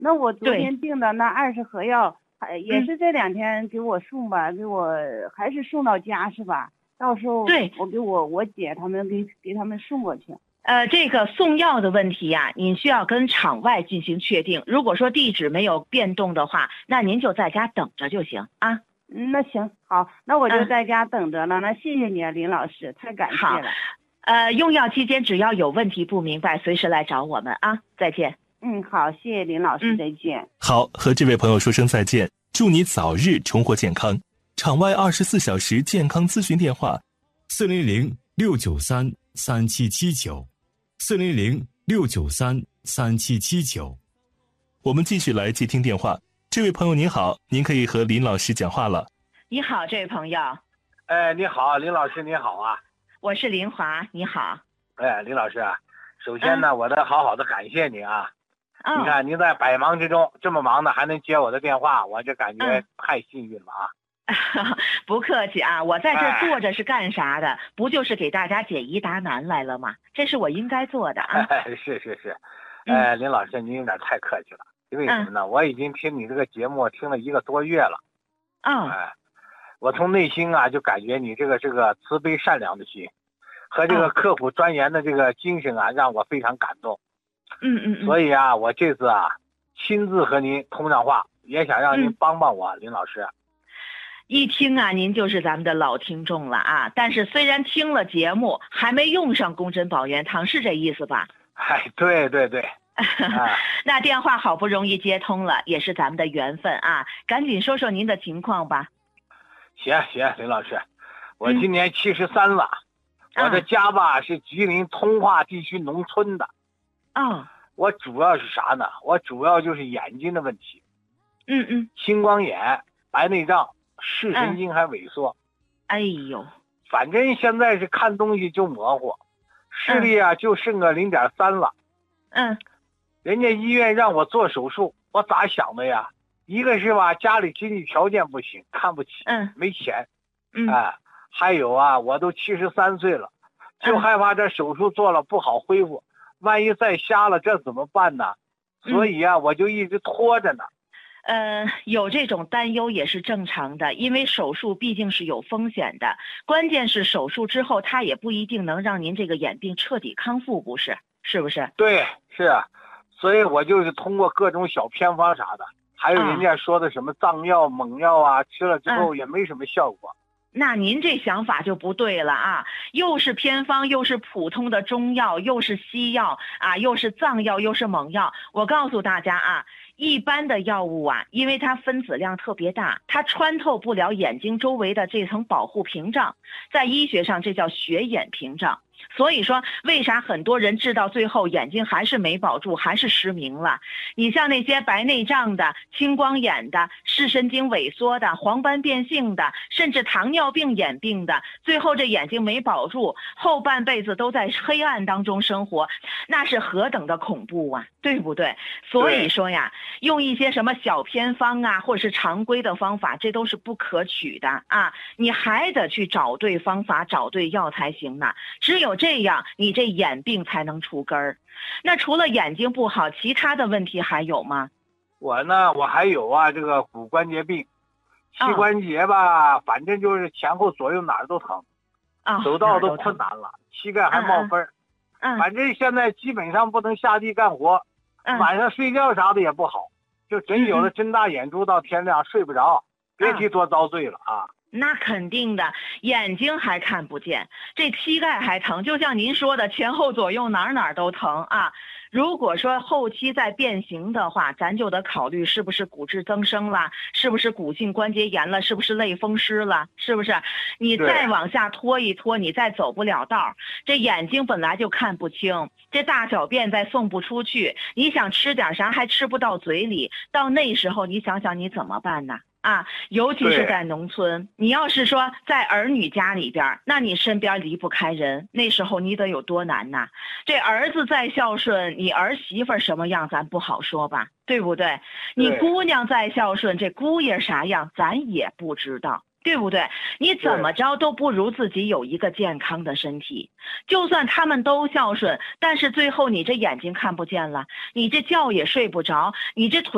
那我昨对， 天订的那20盒药，也是这2天给我送吧，给我还是送到家是吧？到时候对， 我给我姐他们给他们送过去。 这个送药的问题呀，您需要跟场外进行确定。如果说地址没有变动的话，那您就在家等着就行啊。 那行好，那我就嗯， 在家等着了。那谢谢你啊，林老师，太感谢好。 了。 用药期间只要有问题不明白，随时来找我们啊。再见。 好，谢谢林老师，再见。 好，和这位朋友说声再见，祝你早日重获健康。场外24小时健康咨询电话：400-693-3779，400-693-3779。我们继续来接听电话。这位朋友您好，您可以和林老师讲话了。 你好，这位朋友。 你好，林老师，你好啊。 我是林华，你好。 林老师啊，首先呢，我得好好的感谢你啊。 你你看您在百忙之中这么忙的还能接我的电话，我这感觉太幸运了啊。 不客气啊，我在这坐着是干啥的？不就是给大家解疑答难来了吗？这是我应该做的啊。 是。林老师，您有点太客气了。为什么呢？我已经听你这个节目听了1个多月了。我从内心啊就感觉你这个慈悲善良的心和这个刻苦钻研的这个精神啊，让我非常感动。所以啊，我这次啊亲自和您通上话，也想让您帮帮我，林老师。 一听啊，您就是咱们的老听众了啊。但是虽然听了节目，还没用上宫针保元汤，是这意思吧？ 对。 那电话好不容易接通了，也是咱们的缘分啊。赶紧说说您的情况吧。 行，林老师，我今年73了，我的家吧是吉林通化地区农村的。我主要是啥呢？我主要就是眼睛的问题。青光眼、白内障、视神经还萎缩。 哎呦， 反正现在是看东西就模糊，视力啊就剩个0.3了。人家医院让我做手术，我咋想的呀？一个是吧，家里经济条件不行，看不起，没钱。还有啊，我都73岁了，就害怕这手术做了不好恢复，万一再瞎了，这怎么办呢？所以啊，我就一直拖着呢。 有这种担忧也是正常的，因为手术毕竟是有风险的。关键是手术之后，它也不一定能让您这个眼病彻底康复，是不是？ 对，是啊。所以我就是通过各种小偏方啥的，还有人家说的什么藏药、猛药啊，吃了之后也没什么效果。 那您这想法就不对了啊！又是偏方，又是普通的中药，又是西药啊，又是藏药，又是猛药。我告诉大家啊，一般的药物啊，因为它分子量特别大，它穿透不了眼睛周围的这层保护屏障，在医学上这叫血眼屏障。所以说，为啥很多人治到最后眼睛还是没保住，还是失明了？你像那些白内障的、青光眼的、视神经萎缩的、黄斑变性的，甚至糖尿病眼病的，最后这眼睛没保住，后半辈子都在黑暗当中生活，那是何等的恐怖啊，对不对？所以说呀，用一些什么小偏方啊，或者是常规的方法，这都是不可取的啊！你还得去找对方法，找对药才行呢。只有这样，你这眼病才能除根儿。那除了眼睛不好，其他的问题还有吗？ 我呢，我还有啊，这个骨关节病，膝关节吧，反正就是前后左右哪儿都疼，走道都困难了，膝盖还冒风。反正现在基本上不能下地干活，晚上睡觉啥的也不好，就真有的睁大眼珠到天亮睡不着，别提多遭罪了啊。 那肯定的，眼睛还看不见，这膝盖还疼，就像您说的，前后左右哪儿都疼啊。如果说后期再变形的话，咱就得考虑是不是骨质增生了，是不是骨性关节炎了，是不是类风湿了，是不是？你再往下拖一拖，你再走不了道，这眼睛本来就看不清，这大小便再送不出去，你想吃点啥还吃不到嘴里，到那时候你想想你怎么办呢？尤其是在农村，你要是说在儿女家里边，那你身边离不开人，那时候你得有多难呐？这儿子再孝顺，你儿媳妇什么样咱不好说吧，对不对？你姑娘再孝顺，这姑爷啥样咱也不知道，对不对？你怎么着都不如自己有一个健康的身体。就算他们都孝顺，但是最后你这眼睛看不见了，你这觉也睡不着，你这腿